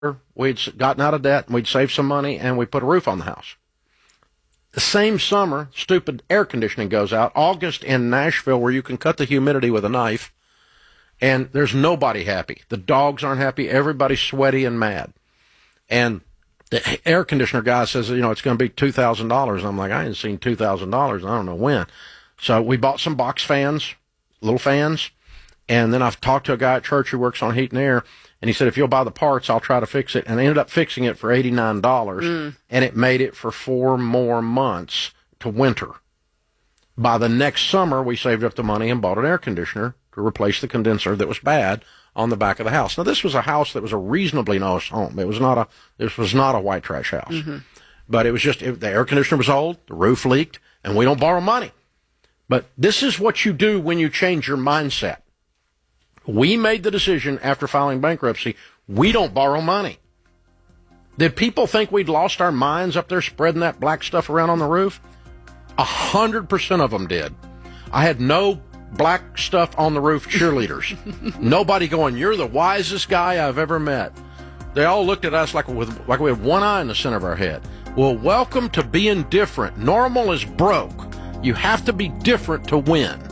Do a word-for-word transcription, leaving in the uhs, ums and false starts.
we'd gotten out of debt, and we'd saved some money, and we put a roof on the house. The same summer, stupid air conditioning goes out. August in Nashville, where you can cut the humidity with a knife, and there's nobody happy. The dogs aren't happy. Everybody's sweaty and mad. And the air conditioner guy says, you know, it's going to be two thousand dollars. I'm like, I ain't seen two thousand dollars. I don't know when. So we bought some box fans, little fans. And then I've talked to a guy at church who works on heat and air. And he said, if you'll buy the parts, I'll try to fix it. And I ended up fixing it for eighty-nine dollars. Mm. And it made it for four more months to winter. By the next summer, we saved up the money and bought an air conditioner to replace the condenser that was bad on the back of the house. Now, this was a house that was a reasonably nice home. It was not a, this was not a white trash house. Mm-hmm. But it was just, it, the air conditioner was old, the roof leaked, and we don't borrow money. But this is what you do when you change your mindset. We made the decision after filing bankruptcy, we don't borrow money. Did people think we'd lost our minds up there spreading that black stuff around on the roof? A hundred percent of them did. I had no black stuff on the roof cheerleaders. Nobody going, you're the wisest guy I've ever met. They all looked at us like, with, like we had one eye in the center of our head. Well, welcome to being different. Normal is broke. You have to be different to win.